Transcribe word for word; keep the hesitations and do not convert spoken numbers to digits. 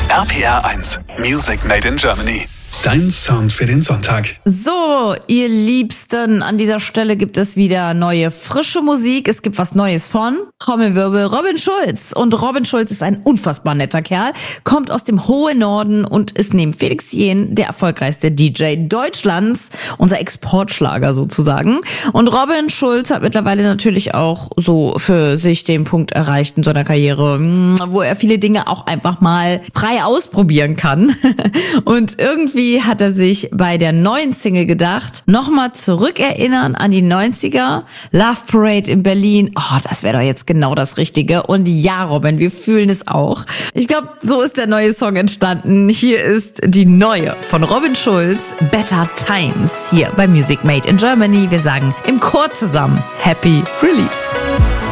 R P R eins, Music Made in Germany. Dein Sound für den Sonntag. So, ihr Liebsten, an dieser Stelle gibt es wieder neue, frische Musik. Es gibt was Neues von Trommelwirbel Robin Schulz. Und Robin Schulz ist ein unfassbar netter Kerl, kommt aus dem hohen Norden und ist neben Felix Jähn der erfolgreichste D J Deutschlands, unser Exportschlager sozusagen. Und Robin Schulz hat mittlerweile natürlich auch so für sich den Punkt erreicht in seiner Karriere, wo er viele Dinge auch einfach mal frei ausprobieren kann. Und irgendwie hat er sich bei der neuen Single gedacht, nochmal zurückerinnern an die neunziger, Love Parade in Berlin. Oh, das wäre doch jetzt genau das Richtige. Und ja, Robin, wir fühlen es auch. Ich glaube, so ist der neue Song entstanden. Hier ist die neue von Robin Schulz, Better Times, hier bei Music Made in Germany. Wir sagen im Chor zusammen, Happy Release.